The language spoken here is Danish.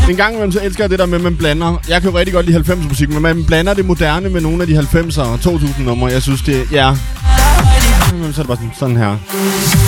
En gang imellem så elsker jeg det der med, at man blander. Jeg kan jo rigtig godt lide 90'er musik, men man blander det moderne med nogle af de 90'er og 2000 numre. Jeg synes det, ja. Så er det bare sådan her.